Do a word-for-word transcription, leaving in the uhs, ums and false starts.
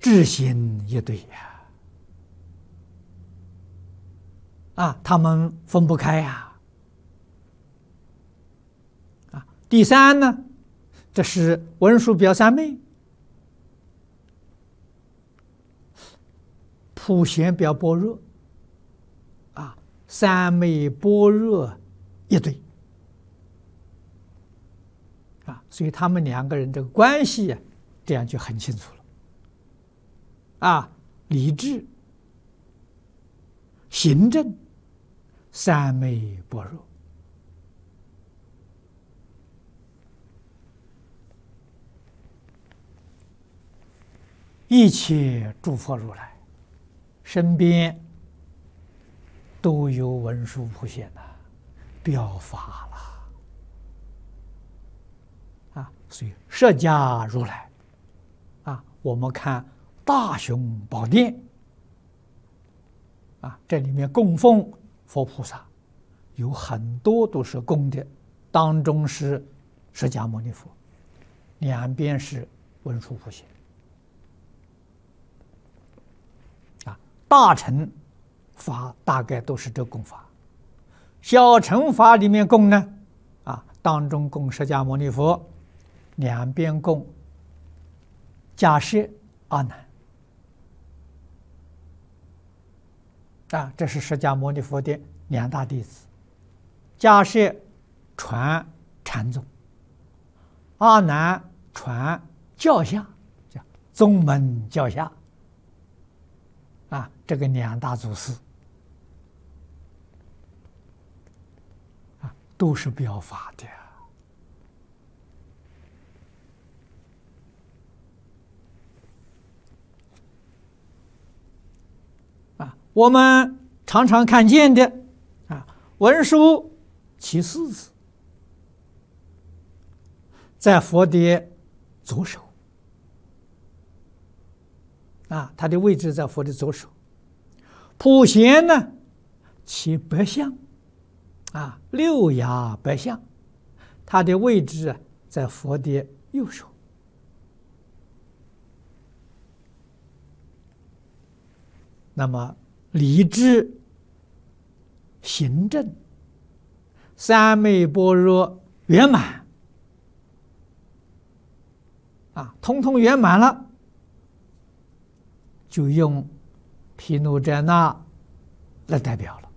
智行一对呀，啊，他们分不开呀，啊，第三呢，这是文殊表三昧，普贤表般若，啊，三昧般若一对，啊，所以他们两个人这个关系啊，这样就很清楚了。啊，理智、行正、三昧般若，一切诸佛如来身边都有文殊普贤呐，表法了啊！所以释迦如来啊，我们看大雄宝殿啊，这里面供奉佛菩萨有很多都是供的，当中是释迦牟尼佛，两边是文殊普贤啊。大乘法大概都是这供法，小乘法里面供呢啊，当中供释迦牟尼佛，两边供迦叶、阿难。啊，这是释迦牟尼佛的两大弟子，迦叶传禅宗，阿难传教下，叫宗门教下。啊，这个两大祖师啊，都是表法的。我们常常看见的啊，文殊其四子在佛的左手啊，他的位置在佛的左手。普贤呢，其白相啊，六牙白相，他的位置在佛的右手。那么理智、行正、三昧般若圆满啊，通通圆满了，就用毗卢遮那来代表了。